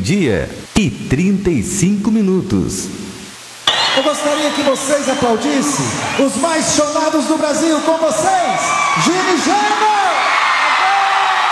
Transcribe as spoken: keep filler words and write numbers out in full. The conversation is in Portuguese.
meio-dia e trinta e cinco minutos. Eu gostaria que vocês aplaudissem os mais chorados do Brasil com vocês, Gini German!